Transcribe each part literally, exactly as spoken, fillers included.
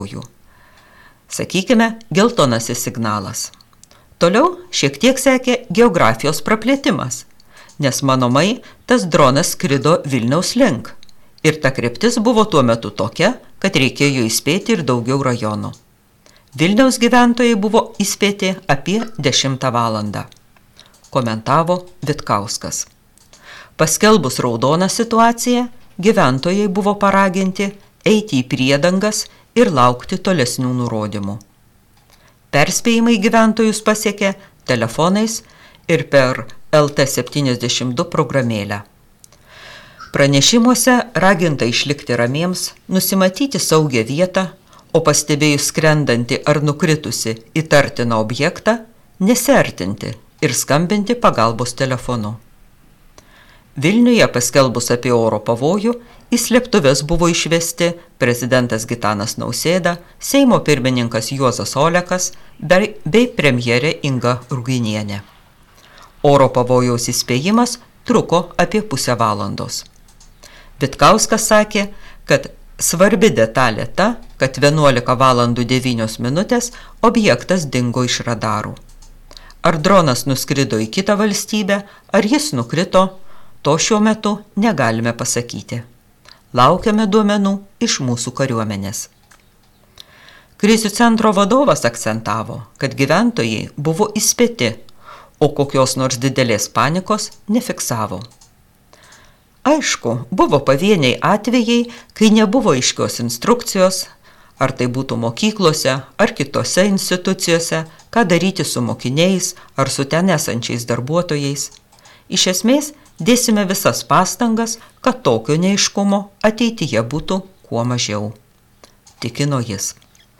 pavojų. Sakykime, geltonasis signalas. Toliau šiek tiek sekė geografijos praplėtimas, nes manomai tas dronas skrido Vilniaus link. Ir ta kryptis buvo tuo metu tokia, kad reikėjo įspėti ir daugiau rajonų. Vilniaus gyventojai buvo įspėti apie dešimtą valandą. Komentavo Vitkauskas. Paskelbus raudoną situaciją, gyventojai buvo paraginti eiti į priedangas ir laukti tolesnių nurodymų. Perspėjimai gyventojus pasiekė telefonais ir per L T septyniasdešimt du programėlę. Pranešimuose raginta išlikti ramiems, nusimatyti saugią vietą, o pastebėjus skrendantį ar nukritusi įtartiną objektą, nesiartinti ir skambinti pagalbos telefonu. Vilniuje paskelbus apie oro pavojų, į slėptuves buvo išvesti prezidentas Gitanas Nausėda, Seimo pirmininkas Juozas Olekas bei, bei premjerė Inga Ruginienė. Oro pavojaus įspėjimas truko apie pusę valandos. Vitkauskas sakė, kad svarbi detalė ta, kad vienuolika valandų devynios minutės objektas dingo iš radarų. Ar dronas nuskrido į kitą valstybę, ar jis nukrito, to šiuo metu negalime pasakyti. Laukiame duomenų iš mūsų kariuomenės. Krizių centro vadovas akcentavo, kad gyventojai buvo įspėti, o kokios nors didelės panikos nefiksavo. Aišku, buvo pavieniai atvejai, kai nebuvo aiškios instrukcijos, ar tai būtų mokyklose ar kitose institucijose, ką daryti su mokiniais ar su ten esančiais darbuotojais. Iš esmės, dėsime visas pastangas, kad tokio neaiškumo ateityje būtų kuo mažiau, tikino jis.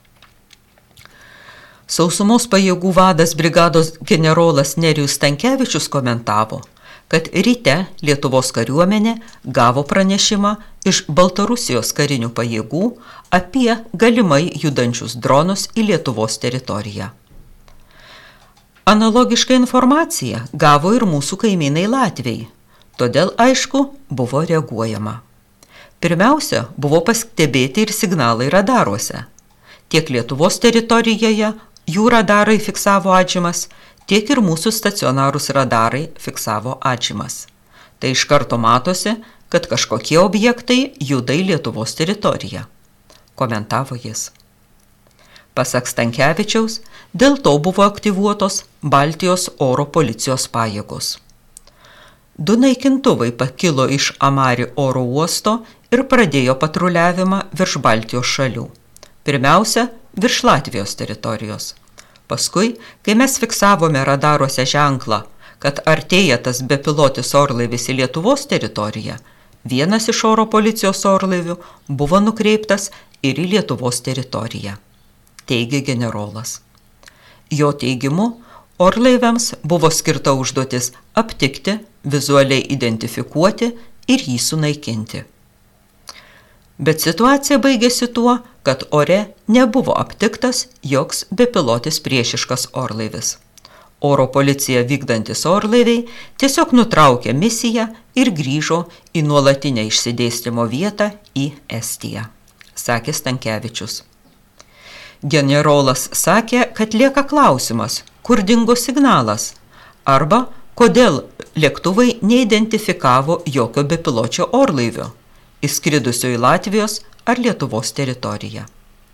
Sausumos pajėgų vadas brigados generolas Nerijus Stankevičius komentavo, kad ryte Lietuvos kariuomenė gavo pranešimą iš Baltarusijos karinių pajėgų apie galimai judančius dronus į Lietuvos teritoriją. Analogišką informaciją gavo ir mūsų kaimynai Latviai, todėl aišku buvo reaguojama. Pirmiausia, buvo pastebėti ir signalai radaruose. Tiek Lietuvos teritorijoje jų radarai fiksavo atžymas, tiek ir mūsų stacionarūs radarai fiksavo atžymas. Tai iš karto matosi, kad kažkokie objektai juda į Lietuvos teritoriją, komentavo jis. Pasak Stankevičiaus, dėl to buvo aktyvuotos Baltijos oro policijos pajėgos. Du naikintuvai pakilo iš Amari oro uosto ir pradėjo patruliavimą virš Baltijos šalių. Pirmiausia, virš Latvijos teritorijos. Paskui, kai mes fiksavome radaruose ženklą, kad artėja tas bepilotis orlaivis į Lietuvos teritoriją, vienas iš oro policijos orlaivių buvo nukreiptas ir į Lietuvos teritoriją, teigė generolas. Jo teigimu, orlaiviams buvo skirta užduotis aptikti, vizualiai identifikuoti ir jį sunaikinti. Bet situacija baigėsi tuo, kad ore nebuvo aptiktas joks bepilotis priešiškas orlaivis. Oro policija vykdantis orlaiviai tiesiog nutraukė misiją ir grįžo į nuolatinę išsidėstymo vietą į Estiją, sakė Stankevičius. Generolas sakė, kad lieka klausimas, kur dingo signalas, arba kodėl lėktuvai neidentifikavo jokio bepiločio orlaivio, įskridusio į Latvijos ar Lietuvos teritoriją.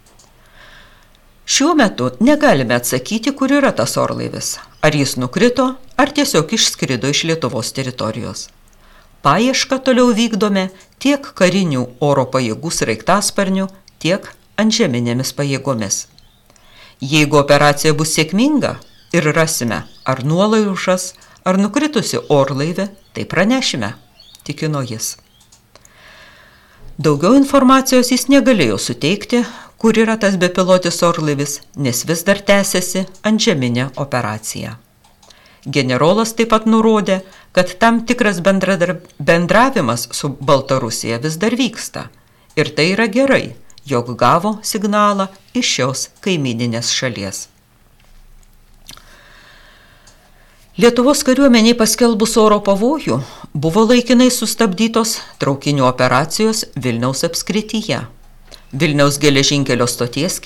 Šiuo metu negalime atsakyti, kur yra tas orlaivis, ar jis nukrito, ar tiesiog išskrido iš Lietuvos teritorijos. Paiešką toliau vykdome tiek karinių oro pajėgų sraigtasparnių, tiek antžeminėmis pajėgomis. Jeigu operacija bus sėkminga ir rasime ar nuolaužas, ar nukritusi orlaivį, tai pranešime, tikino jis. Daugiau informacijos jis negalėjo suteikti, kur yra tas bepilotis orlaivis, nes vis dar tęsiasi antžeminė operacija. Generolas taip pat nurodė, kad tam tikras bendravimas su Baltarusija vis dar vyksta. Ir tai yra gerai, jog gavo signalą iš šios kaimyninės šalies. Lietuvos kariuomeniai paskelbus oro pavojų buvo laikinai sustabdytos traukinių operacijos Vilniaus apskrityje. Vilniaus geležinkelio stoties